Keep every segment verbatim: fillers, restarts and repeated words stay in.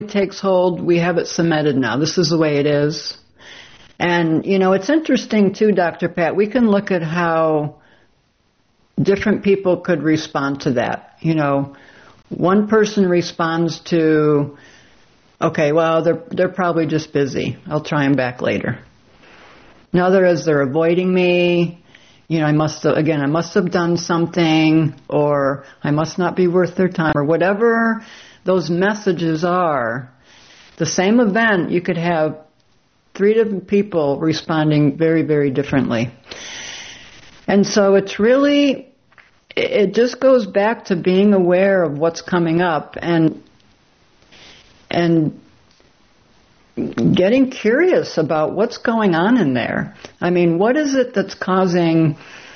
takes hold, we have it cemented now. This is the way it is. And, you know, it's interesting, too, Doctor Pat, we can look at how different people could respond to that. You know, one person responds to, okay, well, they're they're probably just busy. I'll try them back later. Another is they're avoiding me. You know, I must have, again, I must have done something, or I must not be worth their time, or whatever those messages are. The same event, you could have three different people responding very, very differently. And so it's really, it just goes back to being aware of what's coming up and and getting curious about what's going on in there. I mean, what is it that's causing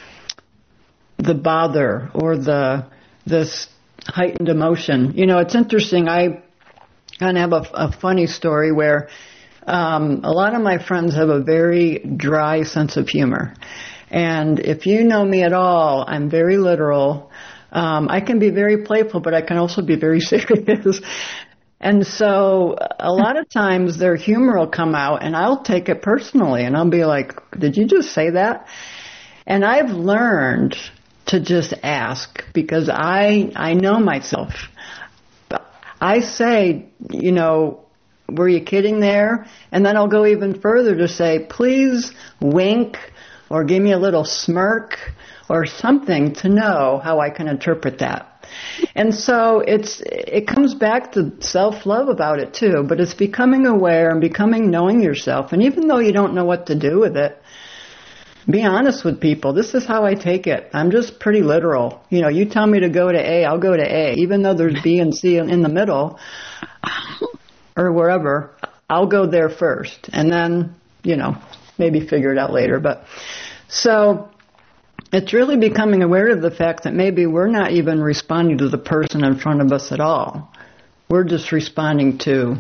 the bother or the this heightened emotion? You know, it's interesting. I kind of have a, a funny story where um, a lot of my friends have a very dry sense of humor. And if you know me at all, I'm very literal. Um, I can be very playful, but I can also be very serious. And so a lot of times their humor will come out and I'll take it personally and I'll be like, did you just say that? And I've learned to just ask because I I know myself. I say, you know, were you kidding there? And then I'll go even further to say, please wink or give me a little smirk or something to know how I can interpret that. And so it's it comes back to self-love about it too, but it's becoming aware and becoming knowing yourself. And even though you don't know what to do with it, be honest with people. This is how I take it. I'm just pretty literal. You know, you tell me to go to A, I'll go to A. Even though there's B and C in the middle or wherever, I'll go there first. And then, you know, maybe figure it out later. But so it's really becoming aware of the fact that maybe we're not even responding to the person in front of us at all. We're just responding to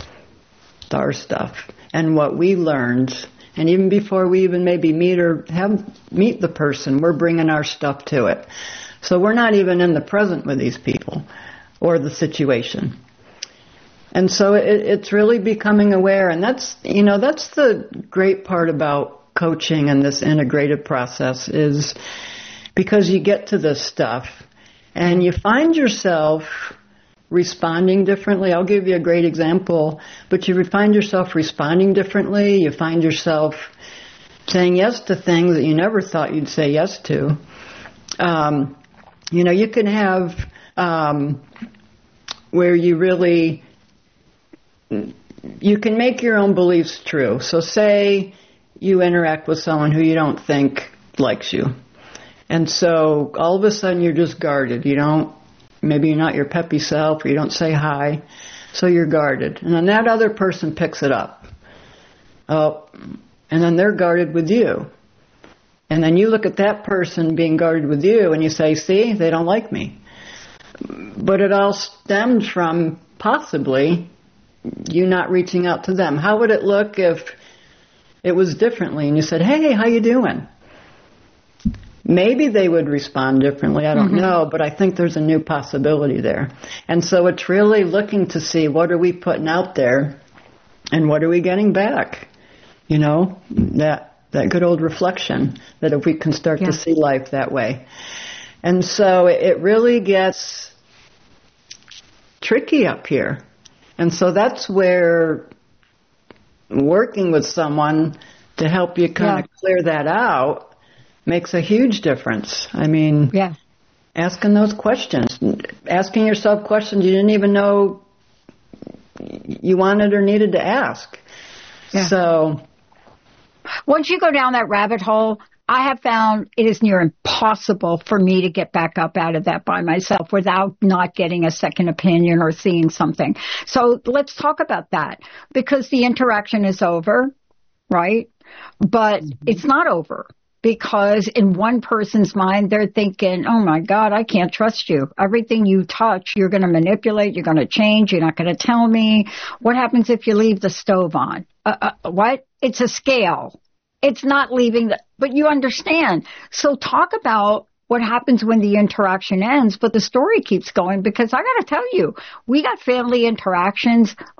our stuff and what we learned. And even before we even maybe meet or have meet the person, we're bringing our stuff to it. So we're not even in the present with these people or the situation. And so it, it's really becoming aware. And that's, you know, that's the great part about coaching and this integrative process is because you get to this stuff and you find yourself responding differently. I'll give you a great example, but you find yourself responding differently. You find yourself saying yes to things that you never thought you'd say yes to. Um, you know, you can have um, where you really, you can make your own beliefs true. So say you interact with someone who you don't think likes you. And so all of a sudden you're just guarded. You don't, maybe you're not your peppy self or you don't say hi. So you're guarded. And then that other person picks it up. Oh, and then they're guarded with you. And then you look at that person being guarded with you and you say, see, they don't like me. But it all stemmed from possibly you not reaching out to them. How would it look if it was differently and you said, hey, how you doing? Maybe they would respond differently. I don't mm-hmm. know, but I think there's a new possibility there. And so it's really looking to see what are we putting out there and what are we getting back? You know, that that good old reflection that if we can start yeah. to see life that way. And so it really gets tricky up here. And so that's where working with someone to help you kind yeah. of clear that out makes a huge difference. I mean, yeah. asking those questions, asking yourself questions you didn't even know you wanted or needed to ask. Yeah. So once you go down that rabbit hole, I have found it is near impossible for me to get back up out of that by myself without not getting a second opinion or seeing something. So let's talk about that because the interaction is over, right? But mm-hmm. it's not over because in one person's mind, they're thinking, oh, my God, I can't trust you. Everything you touch, you're going to manipulate. You're going to change. You're not going to tell me. What happens if you leave the stove on? Uh, uh, what? It's a scale. It's not leaving, the, but you understand. So talk about what happens when the interaction ends, but the story keeps going because I got to tell you, we got family interactions